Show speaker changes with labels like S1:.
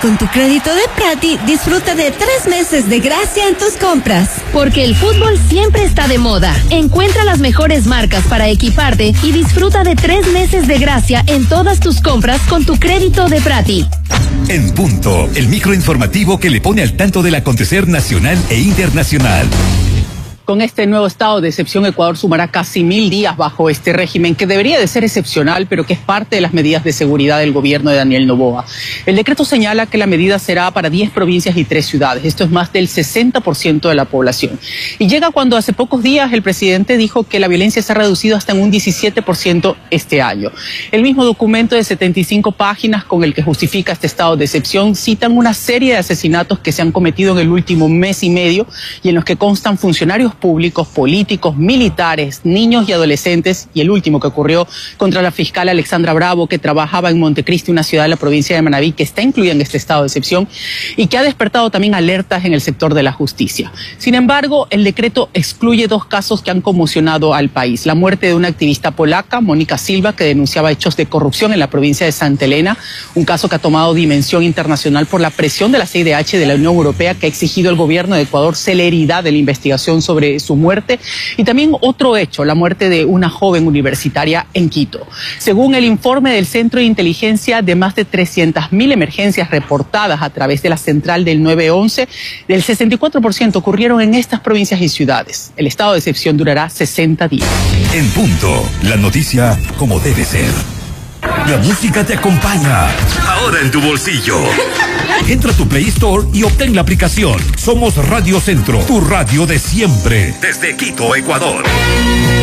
S1: con tu crédito de Prati, disfruta de 3 meses de gracia en tus compras.
S2: Porque el fútbol siempre está de moda. Encuentra las mejores marcas para equiparte y disfruta de 3 meses de gracia en todas tus compras con tu crédito de Prati.
S3: En punto, el microinformativo que le pone al tanto del acontecer nacional e internacional.
S4: Con este nuevo estado de excepción, Ecuador sumará casi 1000 días bajo este régimen, que debería de ser excepcional, pero que es parte de las medidas de seguridad del gobierno de Daniel Noboa. El decreto señala que la medida será para 10 provincias y 3 ciudades. Esto es más del 60% de la población. Y llega cuando hace pocos días el presidente dijo que la violencia se ha reducido hasta en un 17% este año. El mismo documento de 75 páginas con el que justifica este estado de excepción citan una serie de asesinatos que se han cometido en el último mes y medio y en los que constan funcionarios públicos, políticos, militares, niños y adolescentes, y el último que ocurrió contra la fiscal Alexandra Bravo, que trabajaba en Montecristi, una ciudad de la provincia de Manabí, que está incluida en este estado de excepción y que ha despertado también alertas en el sector de la justicia. Sin embargo, el decreto excluye 2 casos que han conmocionado al país: la muerte de una activista polaca, Mónica Silva, que denunciaba hechos de corrupción en la provincia de Santa Elena, un caso que ha tomado dimensión internacional por la presión de la CIDH de la Unión Europea, que ha exigido al gobierno de Ecuador celeridad de la investigación sobre su muerte, y también otro hecho, la muerte de una joven universitaria en Quito. Según el informe del Centro de Inteligencia, de más de 300.000 emergencias reportadas a través de la central del 911, del 64% ocurrieron en estas provincias y ciudades. El estado de excepción durará 60 días.
S3: En punto, la noticia como debe ser. La música te acompaña, ahora en tu bolsillo. Entra a tu Play Store y obtén la aplicación. Somos Radio Centro, tu radio de siempre, desde Quito, Ecuador.